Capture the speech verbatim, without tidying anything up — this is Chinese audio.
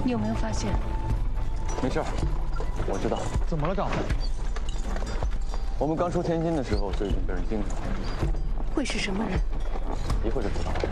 你有没有发现？ 没事，我知道。 怎么了，长官？ 我们刚出天津的时候就已经被人盯着了。 会是什么人？ 一会儿就知道了。